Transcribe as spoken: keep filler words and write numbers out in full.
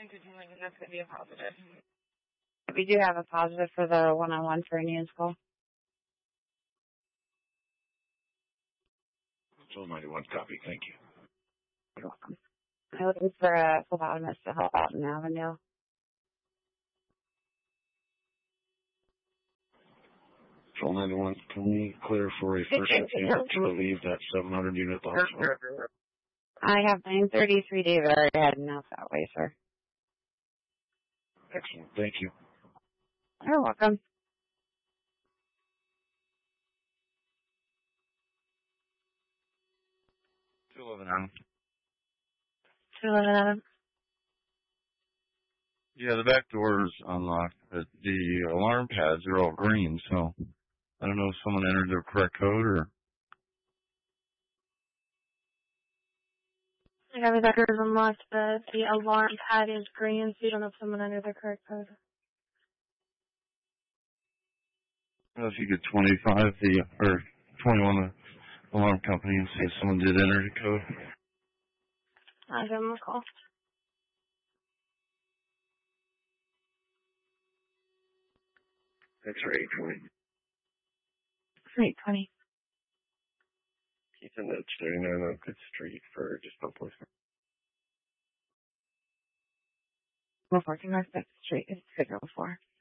continuing, and that's going to be a positive. We do have a positive for the one-on-one for Indian School. Phil ninety-one, copy. Thank you. You're welcome. I'm looking for a phlebotomist to help out in Avondale. Phil ninety-one, can we clear for a first attempt to relieve that seven hundred unit box? I have nine thirty-three David already heading out that way, sir. Excellent. Thank you. You're welcome. two eleven Adam. two eleven Adam. Yeah, the back door is unlocked, but the alarm pads are all green, so I don't know if someone entered the correct code or... Yeah, the back door is unlocked, but the alarm pad is green, so you don't know if someone entered the correct code. I don't know if you could twenty-five the, or twenty-one the alarm company and see if someone did enter the code. I'll give them a call. That's right, eight twenty. eight twenty. Keep in that thirty-nine Oak Street for just one place. We're working on Fifth Street. It's signal before.